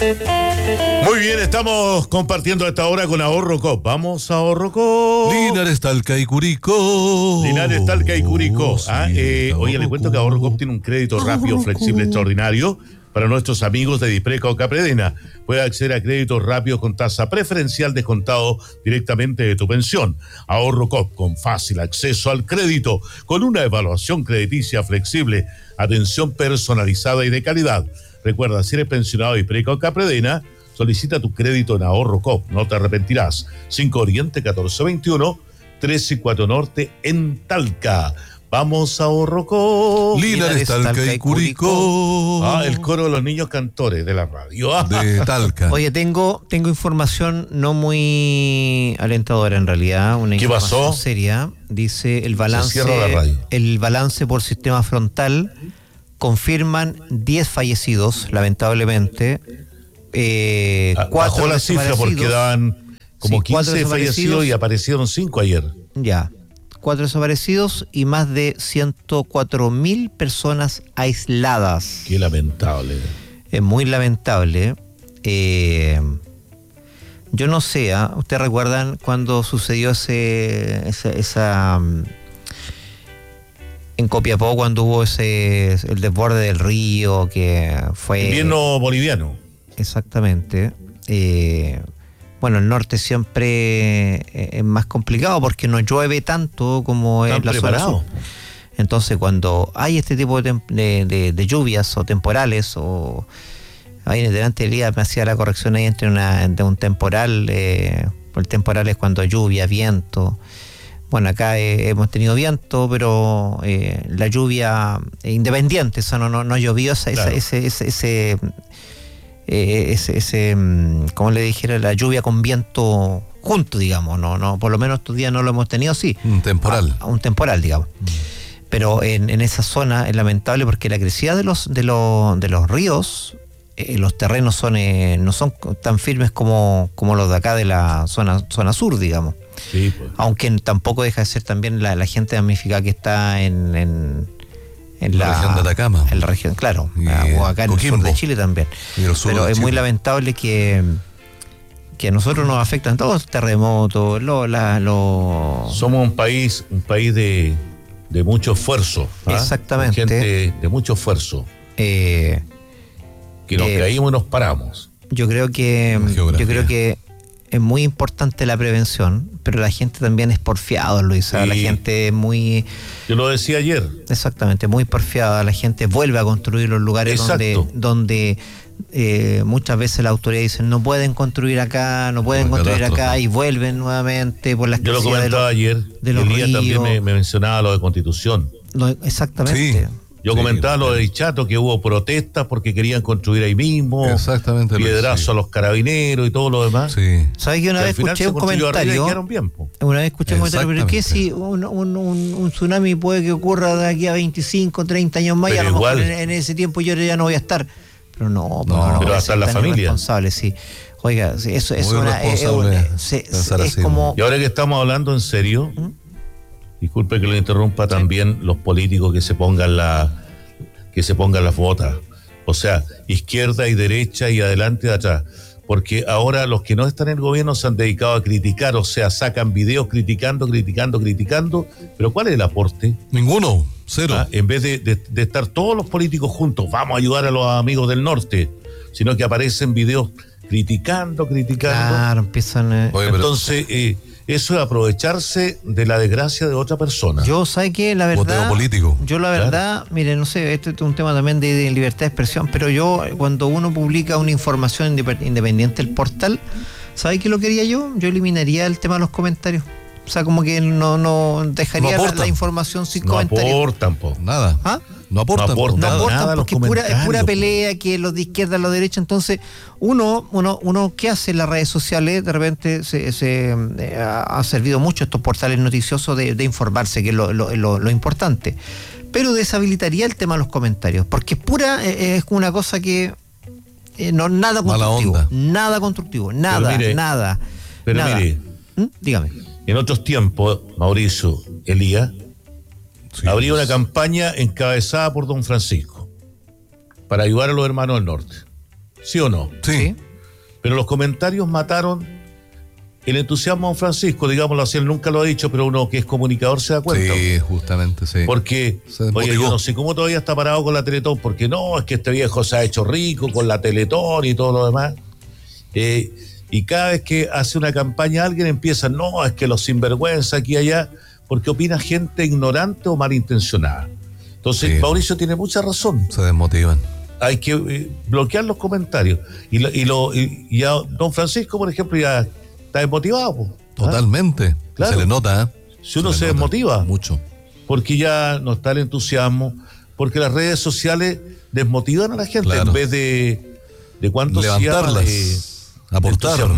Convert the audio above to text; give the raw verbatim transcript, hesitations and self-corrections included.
Muy bien, estamos compartiendo a esta hora con Ahorro Cop. Vamos a Ahorro Cop. Linares, Talca y Curicó. Linares, Talca y Curicó. Oh, sí, ah, eh, oye, le cuento que Ahorro Cop tiene un crédito rápido, flexible, extraordinario para nuestros amigos de Dispreca o Capredena. Puede acceder a créditos rápidos con tasa preferencial descontado directamente de tu pensión. Ahorro Cop, con fácil acceso al crédito, con una evaluación crediticia flexible, atención personalizada y de calidad. Recuerda, si eres pensionado de Dispreca o Capredena, solicita tu crédito en Ahorro Cop, no te arrepentirás. cinco Oriente catorce veintiuno, trece y cuatro Norte en Talca. Vamos a Ahorro Cop. Linares, Talca y Curicó. Ah, el coro de los niños cantores de la radio. De Talca. Oye, tengo, tengo información no muy alentadora en realidad. Una ¿Qué información pasó? seria. Dice el balance. Se cierra la radio. El balance por sistema frontal confirman diez fallecidos, lamentablemente. Eh, Ah, cuatro bajó la cifra porque daban como Sí, cuatro quince fallecidos y aparecieron cinco ayer. Ya. Cuatro desaparecidos y más de ciento cuatro mil personas aisladas. Qué lamentable. Es muy lamentable. Eh, yo no sé, ¿eh? ¿Ustedes recuerdan cuando sucedió ese, esa, esa um, en Copiapó cuando hubo ese el desborde del río que fue Invierno boliviano. exactamente? Eh, bueno, el norte siempre es más complicado porque no llueve tanto como en la zona sur. Entonces, cuando hay este tipo de, de, de, de lluvias o temporales, o ahí delante del día me hacía la corrección ahí entre una, de un temporal, eh, el temporal es cuando lluvia, viento. Bueno, acá eh, hemos tenido viento, pero eh, la lluvia eh, independiente, eso no, no, no llovió, esa, claro. esa, ese, ese, ese Eh, ese, ese como le dijera, la lluvia con viento junto, digamos, no, no, por lo menos estos días no lo hemos tenido así. Un temporal. A, a un temporal, digamos. Mm. Pero en, en esa zona es lamentable porque la crecida de los, de los, de los ríos, eh, los terrenos son, eh, no son tan firmes como, como los de acá de la zona, zona sur, digamos. Sí, pues. Aunque tampoco deja de ser también la, la gente damnificada que está en, en En la, la región de Atacama. En la región, claro. Y, o acá en Coquimbo. el sur de Chile también. Pero es Chile. muy lamentable que, que a nosotros nos afectan todos los terremotos, lo, la, lo... Somos un país, un país de, de mucho esfuerzo. ¿ah? Exactamente. Gente de mucho esfuerzo. Eh, que nos eh, caímos y nos paramos. Yo creo que yo creo que es muy importante la prevención, pero la gente también es porfiada, Luis. Sí. La gente es muy... Yo lo decía ayer. Exactamente, muy porfiada. La gente vuelve a construir los lugares Exacto. donde, donde eh, muchas veces las autoridades dicen no pueden construir acá, no pueden Porque construir acá, acá y vuelven nuevamente por las Yo lo comentaba de los, ayer, de los Elías ríos. También me, me mencionaba lo de Constitución. No, exactamente. Sí. Yo sí, comentaba lo de Dichato, que hubo protestas porque querían construir ahí mismo. Exactamente. Piedrazo sí. a los carabineros y todo lo demás. Sí. ¿Sabes que una que vez escuché un comentario? Bien, una vez escuché un comentario, pero ¿qué si un, un, un, un tsunami puede que ocurra de aquí a veinticinco, treinta años más? Pero y a lo igual, mejor en, en ese tiempo yo ya no voy a estar. Pero no, no, no, no pero hasta la familia. Responsable, sí. Oiga, eso es una. Es, una, es, es, es como. Y ahora que estamos hablando en serio, ¿Mm? disculpe que lo interrumpa, también los políticos que se pongan la. que se pongan las botas, o sea, izquierda y derecha y adelante y atrás, porque ahora los que no están en el gobierno se han dedicado a criticar, o sea, sacan videos criticando, criticando, criticando, pero ¿cuál es el aporte? Ninguno, cero. Ah, en vez de, de, de estar todos los políticos juntos, vamos a ayudar a los amigos del norte, sino que aparecen videos criticando, criticando. Claro, empiezan... Eh... Oye, Entonces... Eh, eso es aprovecharse de la desgracia de otra persona. Yo, ¿sabe qué? La verdad... Boteo político. Yo la verdad, claro. mire, no sé, este es un tema también de, de libertad de expresión, pero yo, cuando uno publica una información independiente del portal, ¿sabe qué lo quería yo? Yo eliminaría el tema de los comentarios. O sea, como que no, no dejaría no la, la información sin no comentarios. No aportan, po. Nada. ¿Ah? No aportan, no aportan, no aportan nada porque es pura, es pura pelea, que los de izquierda, los de derecha. Entonces, uno, uno, uno ¿qué hace en las redes sociales? De repente se, se eh, ha servido mucho estos portales noticiosos de, de informarse, que es lo, lo, lo, lo importante. Pero deshabilitaría el tema de los comentarios, porque es pura, eh, es una cosa que eh, no nada constructivo. Nada constructivo, nada, pero mire, nada. Pero nada. mire, ¿Mm? Dígame. En otros tiempos, Mauricio, Elías, Sí, habría pues. una campaña encabezada por don Francisco para ayudar a los hermanos del norte. ¿Sí o no? Sí. ¿Sí? Pero los comentarios mataron el entusiasmo de don Francisco, digámoslo así, él nunca lo ha dicho, pero uno que es comunicador se da cuenta. Sí, justamente, sí. Porque, Se oye, desmotivó. yo no sé cómo todavía está parado con la Teletón, porque no, es que este viejo se ha hecho rico con la Teletón y todo lo demás. Eh, y cada vez que hace una campaña alguien empieza, no, es que los sinvergüenza aquí y allá, porque opina gente ignorante o malintencionada. Entonces, Sí. Mauricio tiene mucha razón. Se desmotivan. Hay que eh, bloquear los comentarios. Y, lo, y, lo, y, y a don Francisco, por ejemplo, ya está desmotivado. po. ¿Ah? Totalmente. Claro. Se le nota, ¿eh? Si uno le se nota desmotiva. Mucho. Porque ya no está el entusiasmo, porque las redes sociales desmotivan a la gente Claro. en vez de, de cuánto se llama, Levantarlas. de- Aportar. entusiasmo.